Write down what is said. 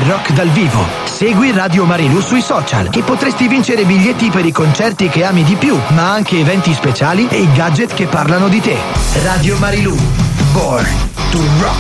del rock dal vivo. Segui Radio Marilù sui social e potresti vincere biglietti per i concerti che ami di più, ma anche eventi speciali e i gadget che parlano di te. Radio Marilù, born to rock.